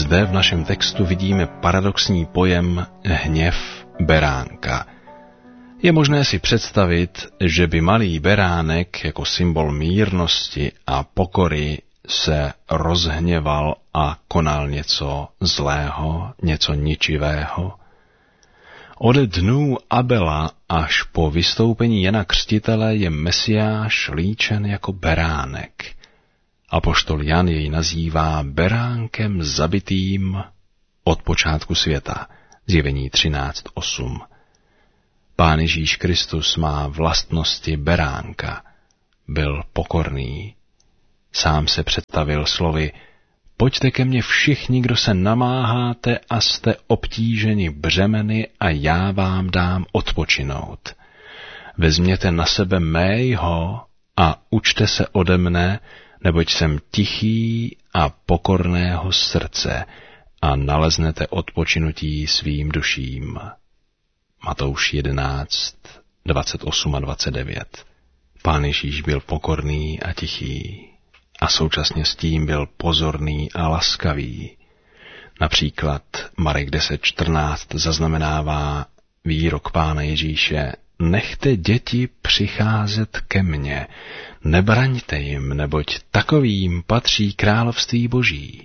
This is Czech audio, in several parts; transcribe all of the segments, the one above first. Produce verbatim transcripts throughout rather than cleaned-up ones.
Zde v našem textu vidíme paradoxní pojem hněv beránka. Je možné si představit, že by malý beránek jako symbol mírnosti a pokory se rozhněval a konal něco zlého, něco ničivého. Od dnů Abela až po vystoupení Jana Křtitele je Mesiáš líčen jako beránek. Apoštol Jan jej nazývá beránkem zabitým od počátku světa, Zjevení třináct osm. Pán Ježíš Kristus má vlastnosti beránka, byl pokorný. Sám se představil slovy: Pojďte ke mně všichni, kdo se namáháte a jste obtíženi břemeny, a já vám dám odpočinout. Vezměte na sebe mého a učte se ode mne, neboť jsem tichý a pokorného srdce, a naleznete odpočinutí svým duším. Matouš jedenáct, dvacet osm a dvacet devět. Pán Ježíš byl pokorný a tichý a současně s tím byl pozorný a laskavý. Například Marek deset čtrnáct zaznamenává výrok Pána Ježíše: Nechte děti přicházet ke mně, nebraňte jim, neboť takovým patří království Boží.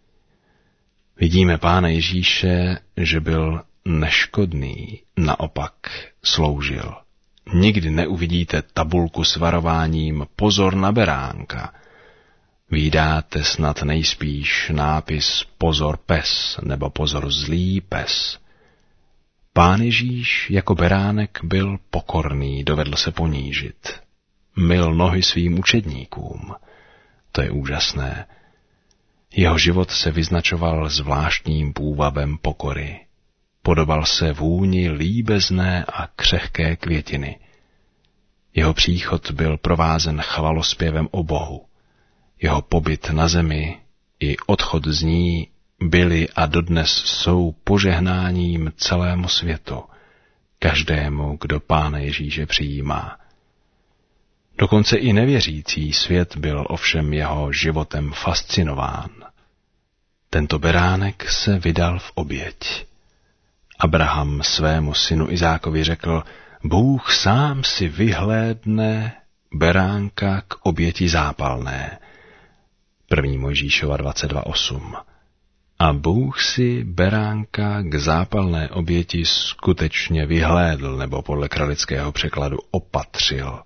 Vidíme Pána Ježíše, že byl neškodný, naopak sloužil. Nikdy neuvidíte tabulku s varováním pozor na beránka. Vídáte snad nejspíš nápis pozor pes nebo pozor zlý pes. Pán Ježíš jako beránek byl pokorný, dovedl se ponížit. Myl nohy svým učedníkům. To je úžasné. Jeho život se vyznačoval zvláštním půvabem pokory. Podobal se vůni líbezné a křehké květiny. Jeho příchod byl provázen chvalospěvem o Bohu. Jeho pobyt na zemi i odchod z ní byli a dodnes jsou požehnáním celému světu, každému, kdo Pána Ježíše přijímá. Dokonce i nevěřící svět byl ovšem jeho životem fascinován. Tento beránek se vydal v oběť. Abraham svému synu Izákovi řekl: Bůh sám si vyhlédne beránka k oběti zápalné. první Mojžíšova dvacet dva osm. A Bůh si beránka k zápalné oběti skutečně vyhlédl, nebo podle kralického překladu opatřil.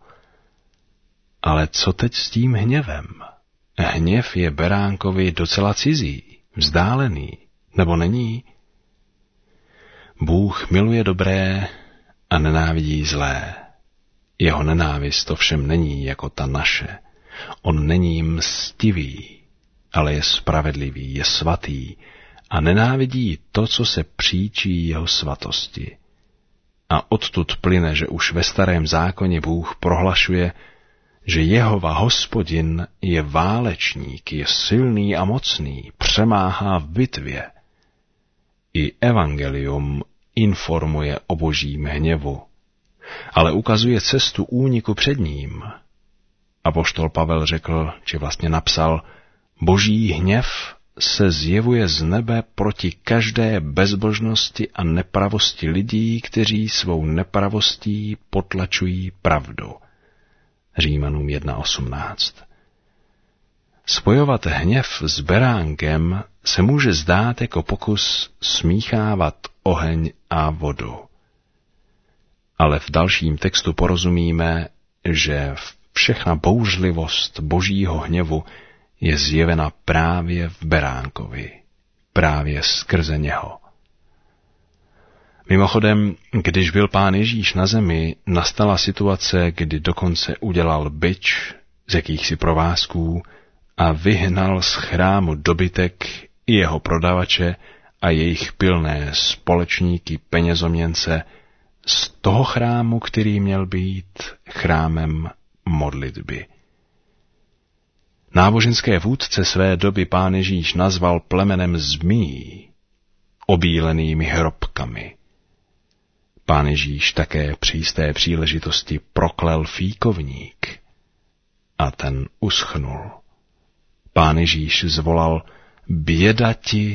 Ale co teď s tím hněvem? Hněv je beránkovi docela cizí, vzdálený, nebo není? Bůh miluje dobré a nenávidí zlé. Jeho nenávist ovšem není jako ta naše. On není mstivý, ale je spravedlivý, je svatý a nenávidí to, co se příčí jeho svatosti. A odtud plyne, že už ve Starém zákoně Bůh prohlašuje, že Jehova Hospodin je válečník, je silný a mocný, přemáhá v bitvě. I evangelium informuje o Božím hněvu, ale ukazuje cestu úniku před ním. Apoštol Pavel řekl, či vlastně napsal: Boží hněv se zjevuje z nebe proti každé bezbožnosti a nepravosti lidí, kteří svou nepravostí potlačují pravdu. Římanům jedna osmnáct. Spojovat hněv s beránkem se může zdát jako pokus smíchávat oheň a vodu. Ale v dalším textu porozumíme, že všechna bouřlivost Božího hněvu je zjevena právě v beránkovi, právě skrze něho. Mimochodem, když byl Pán Ježíš na zemi, nastala situace, kdy dokonce udělal bič z jakýchsi provázků a vyhnal z chrámu dobytek i jeho prodavače a jejich pilné společníky penězoměnce z toho chrámu, který měl být chrámem modlitby. Náboženské vůdce své doby Pán Ježíš nazval plemenem zmí, obílenými hrobkami. Pán Ježíš také při jisté příležitosti proklel fíkovník a ten uschnul. Pán Ježíš zvolal: Běda ti,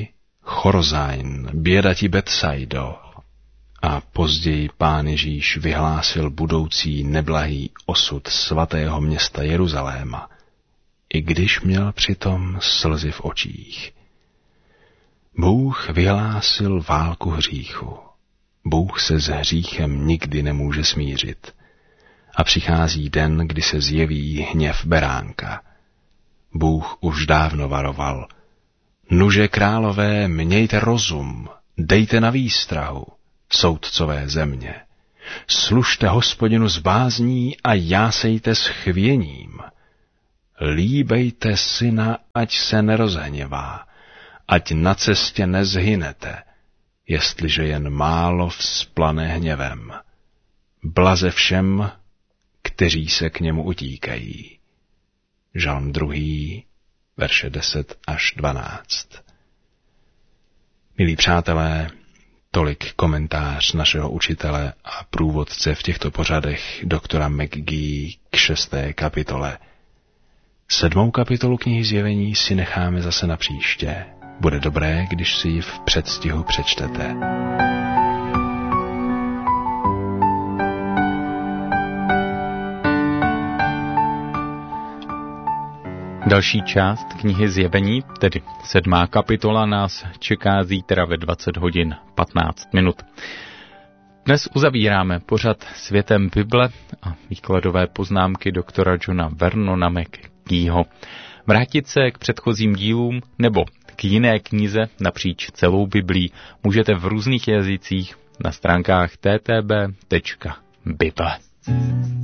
Chorozain, běda ti Betsaido. A později Pán Ježíš vyhlásil budoucí neblahý osud svatého města Jeruzaléma, i když měl přitom slzy v očích. Bůh vyhlásil válku hříchu. Bůh se s hříchem nikdy nemůže smířit. A přichází den, kdy se zjeví hněv beránka. Bůh už dávno varoval. Nuže králové, mějte rozum, dejte na výstrahu, soudcové země. Služte Hospodinu s bázní a jásejte s chvěním. Líbejte syna, ať se nerozhněvá, ať na cestě nezhynete, jestliže jen málo vzplane hněvem. Blaze všem, kteří se k němu utíkají. Žalm druhý, verše deset až dvanáct. Milí přátelé, tolik komentář našeho učitele a průvodce v těchto pořadech doktora McGee k šesté kapitole. Sedmou kapitolu knihy Zjevení si necháme zase na příště. Bude dobré, když si ji v předstihu přečtete. Další část knihy Zjevení, tedy sedmá kapitola, nás čeká zítra ve dvacet hodin patnáct minut. Dnes uzavíráme pořad Světem Bible a výkladové poznámky doktora Johna Vernona McGeeho. Vrátit se k předchozím dílům nebo k jiné knize napříč celou Biblí můžete v různých jazycích na stránkách t t b tečka bible.